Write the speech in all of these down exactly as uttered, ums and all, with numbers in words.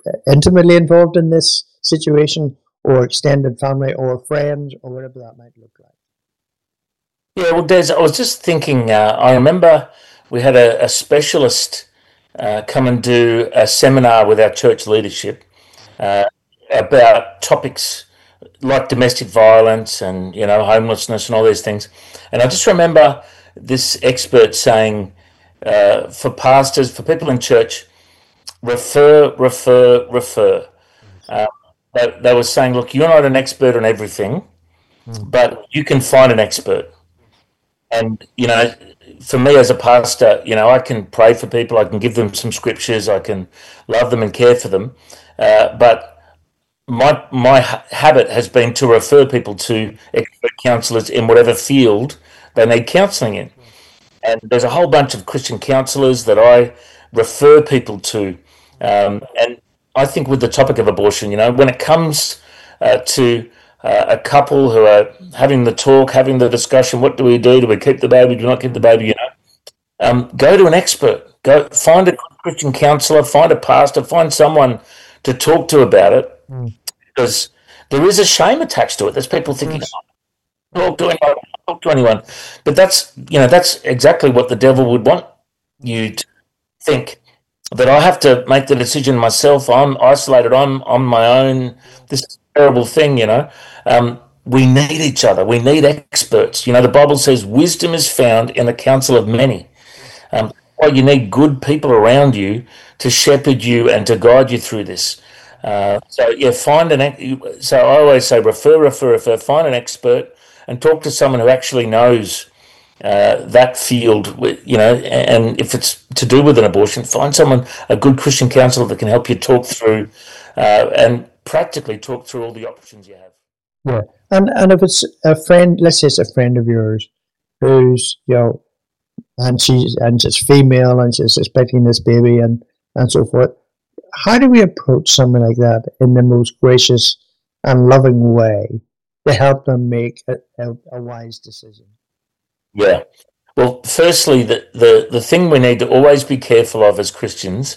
intimately involved in this situation, or extended family, or friends, or whatever that might look like. Yeah, well, Des, I was just thinking, uh, I remember we had a, a specialist uh, come and do a seminar with our church leadership uh, about topics like domestic violence and, you know, homelessness and all these things. And I just remember this expert saying, uh, for pastors, for people in church, refer, refer, refer. Uh, they, they were saying, look, you're not an expert on everything, Mm. but you can find an expert. And, you know, for me as a pastor, you know, I can pray for people, I can give them some scriptures, I can love them and care for them. Uh, but my my ha- habit has been to refer people to expert counsellors in whatever field they need counselling in. And there's a whole bunch of Christian counsellors that I refer people to. Um, and I think with the topic of abortion, you know, when it comes uh, to uh, a couple who are having the talk, having the discussion, what do we do? Do we keep the baby? Do we not keep the baby? You know, um, go to an expert. Go find a Christian counsellor, find a pastor, find someone to talk to about it, Mm. because there is a shame attached to it. There's people thinking, Yes. oh, talk to anyone, talk to anyone. But that's, you know, that's exactly what the devil would want you to think, that I have to make the decision myself. I'm isolated. I'm on my own. This is a terrible thing, you know. Um, we need each other. We need experts. You know, the Bible says wisdom is found in the counsel of many. Um, well, you need good people around you to shepherd you and to guide you through this. Uh, so yeah, find an. ex- So I always say refer, refer, refer. Find an expert and talk to someone who actually knows uh, that field. With, you know, and if it's to do with an abortion, find someone, a good Christian counsellor that can help you talk through uh, and practically talk through all the options you have. Yeah, and and if it's a friend, let's say it's a friend of yours who's, you know, and she's and she's female and she's expecting this baby and and so forth. How do we approach someone like that in the most gracious and loving way to help them make a, a, a wise decision? Yeah. Well, firstly, the, the, the thing we need to always be careful of as Christians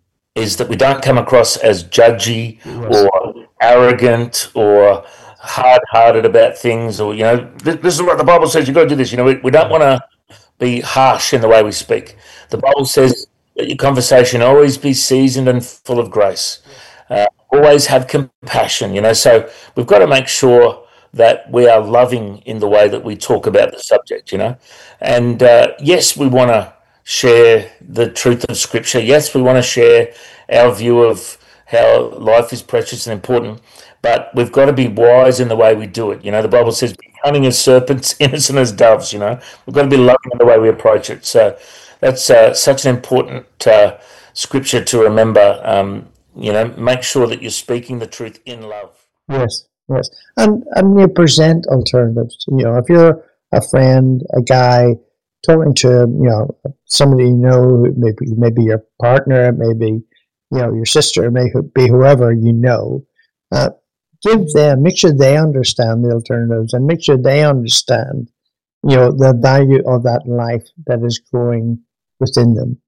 is that we don't come across as judgy Yes. or arrogant or hard-hearted about things, or, you know, this, this is what the Bible says, you've got to do this. You know, we, we don't want to be harsh in the way we speak. The Bible says that your conversation always be seasoned and full of grace. Uh, always have compassion, you know. So we've got to make sure that we are loving in the way that we talk about the subject, you know. And uh, yes, we want to share the truth of Scripture. Yes, we want to share our view of how life is precious and important, but we've got to be wise in the way we do it. You know, the Bible says, be cunning as serpents, innocent as doves, you know. We've got to be loving in the way we approach it. So that's uh, such an important uh, Scripture to remember. Um, you know, make sure that you're speaking the truth in love. Yes, yes, and and you present alternatives. You know, if you're a friend, a guy talking to, you know, somebody you know, maybe maybe your partner, maybe, you know, your sister, it may be whoever you know. Uh, give them, make sure they understand the alternatives, and make sure they understand, you know, the value of that life that is growing within them,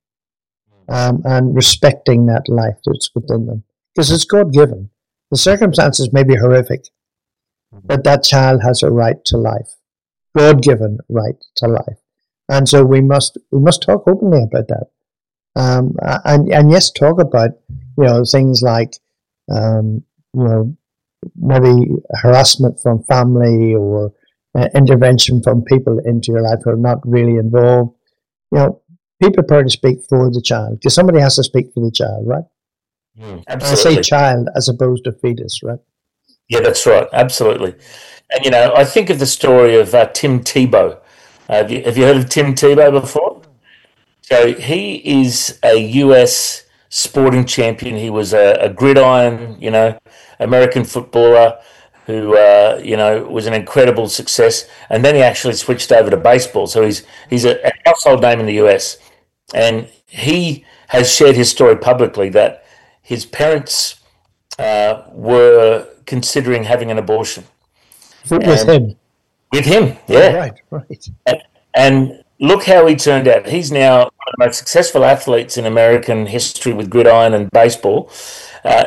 um, and respecting that life that's within them, because it's God given. The circumstances may be horrific, but that child has a right to life, God given right to life, and so we must we must talk openly about that, um, and and yes, talk about, you know, things like, um, you know, maybe harassment from family, or uh, intervention from people into your life who are not really involved. You know, be prepared to speak for the child, because somebody has to speak for the child, right? Mm, And I say absolutely. child as opposed to fetus, right? Yeah, that's right. Absolutely. And, you know, I think of the story of uh, Tim Tebow. Uh, have, you, have you heard of Tim Tebow before? So he is a U S sporting champion. He was a, a gridiron, you know, American footballer who, uh, you know, was an incredible success. And then he actually switched over to baseball. So he's he's a, a household name in the U S. And he has shared his story publicly that his parents uh, were considering having an abortion. With And him. with him, Oh, yeah. right, right. And look how he turned out. He's now one of the most successful athletes in American history with gridiron and baseball. Uh,